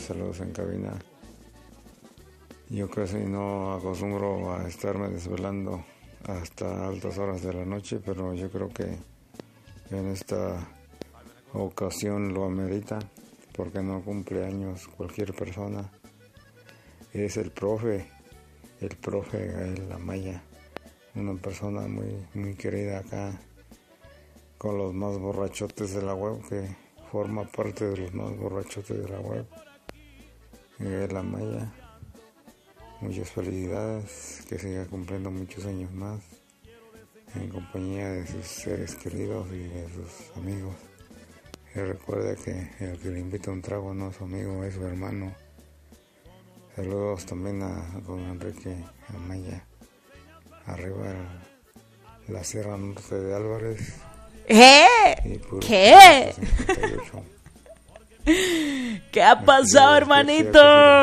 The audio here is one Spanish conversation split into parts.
saludos en cabina. Yo casi no acostumbro a estarme desvelando hasta altas horas de la noche, pero yo creo que en esta ocasión lo amerita, porque no cumple años cualquier persona. Es el profe Gael Amaya, una persona muy querida acá, con los más borrachotes de la web, que forma parte de los más borrachotes de la web. Gael Amaya, muchas felicidades, que siga cumpliendo muchos años más, en compañía de sus seres queridos y de sus amigos. Y recuerde que el que le invita un trago no es su amigo, es su hermano. Saludos también a don Enrique Amaya, arriba la Sierra Norte de Álvarez. ¿Qué? ¿Qué ha pasado, hermanito?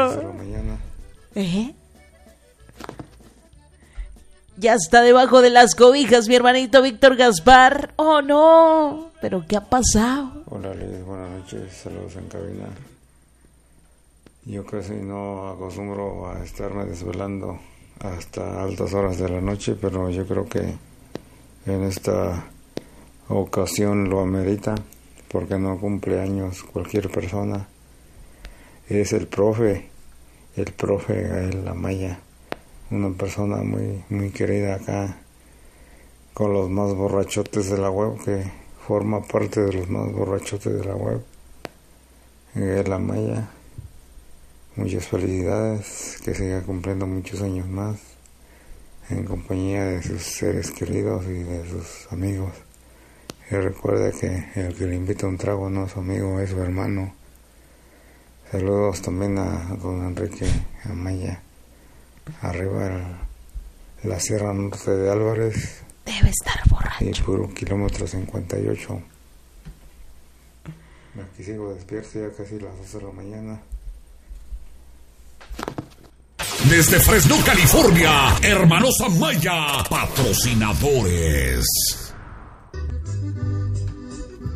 Ya está debajo de las cobijas mi hermanito Víctor Gaspar. Oh no, pero ¿qué ha pasado? Hola Liz, buenas noches, saludos en cabina. Yo casi no acostumbro a estarme desvelando hasta altas horas de la noche, pero yo creo que en esta ocasión lo amerita, porque no cumple años cualquier persona. Es el profe Gael Amaya, una persona muy querida acá, con los más borrachotes de la web, que forma parte de los más borrachotes de la web. Gael Amaya, muchas felicidades, que siga cumpliendo muchos años más, en compañía de sus seres queridos y de sus amigos. Y recuerde que el que le invita un trago no es su amigo, es su hermano. Saludos también a don Enrique Amaya, arriba la Sierra Norte de Álvarez. Debe estar borracho. Y puro kilómetro 58. Aquí sigo despierto, ya casi las 12 de la mañana. Desde Fresno, California, Hermanos Amaya, patrocinadores.